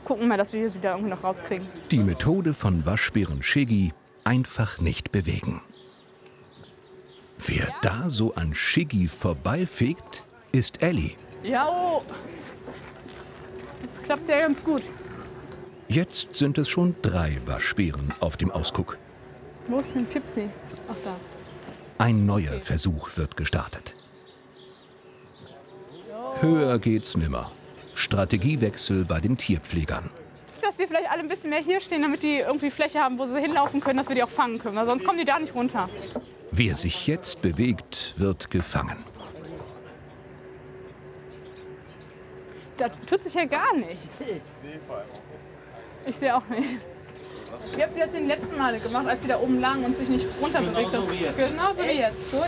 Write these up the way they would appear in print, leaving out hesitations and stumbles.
gucken mal, dass wir sie da irgendwie noch rauskriegen. Die Methode von Waschbären Shiggy: einfach nicht bewegen. Wer da so an Shiggy vorbeifegt, ist Ellie. Ja, oh. Das klappt ja ganz gut. Jetzt sind es schon 3 Waschbären auf dem Ausguck. Wo ist denn Fipsi? Ach, da. Ein neuer Versuch wird gestartet. Höher geht's nimmer. Strategiewechsel bei den Tierpflegern. Dass wir vielleicht alle ein bisschen mehr hier stehen, damit die irgendwie Fläche haben, wo sie hinlaufen können, dass wir die auch fangen können. Weil sonst kommen die da nicht runter. Wer sich jetzt bewegt, wird gefangen. Da tut sich ja gar nichts. Ich sehe auch nicht. Wie habt ihr das die letzten Male gemacht, als sie da oben lagen und sich nicht runterbewegt haben? Genauso wie jetzt. Gut.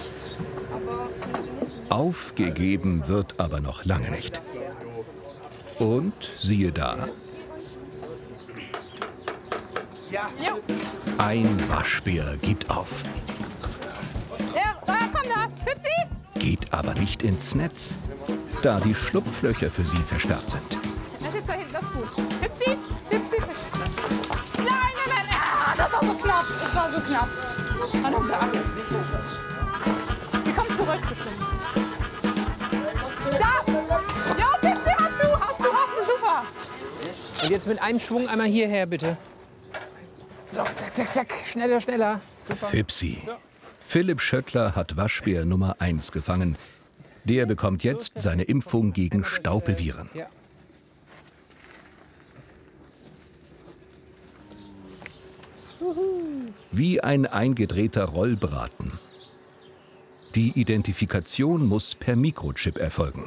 Aufgegeben wird aber noch lange nicht. Und siehe da, Ja. ein Waschbär gibt auf. Ja, komm da. Fipsi? Geht aber nicht ins Netz, da die Schlupflöcher für sie versperrt sind. Ja, jetzt da hinten, das ist gut. Fipsi? Fipsi? Nein, nein, nein. Ah, das war so knapp. Das war so knapp. Verdammte Angst. Sie kommt zurück, bestimmt. Da! Jo, Fipsi, hast du, super. Und jetzt mit einem Schwung einmal hierher, bitte. So, zack, zack, zack. Schneller, schneller. Super. Fipsi. Philipp Schöttler hat Waschbär Nummer 1 gefangen. Der bekommt jetzt seine Impfung gegen Staubeviren. Ja. Wie ein eingedrehter Rollbraten. Die Identifikation muss per Mikrochip erfolgen.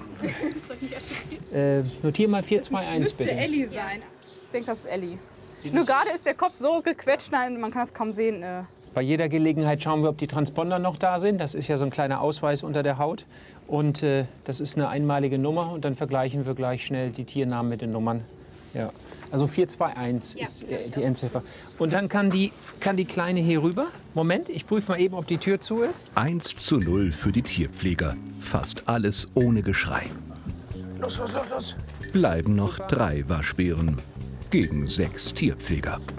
Notier mal 421 Müsste bitte. Ellie sein. Ich denke, das ist Ellie. Nur gerade ist der Kopf so gequetscht, nein, man kann das kaum sehen. Bei jeder Gelegenheit schauen wir, ob die Transponder noch da sind. Das ist ja so ein kleiner Ausweis unter der Haut. Und das ist eine einmalige Nummer. Und dann vergleichen wir gleich schnell die Tiernamen mit den Nummern. Ja. Also 421 ist die Endziffer. Und dann kann die Kleine hier rüber. Moment, ich prüfe mal eben, ob die Tür zu ist. 1:0 für die Tierpfleger. Fast alles ohne Geschrei. Los, los, los, los. Bleiben noch 3 Waschbären gegen 6 Tierpfleger.